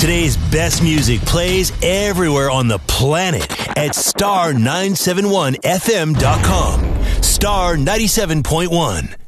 Today's best music plays everywhere on the planet at star971fm.com. Star 97.1.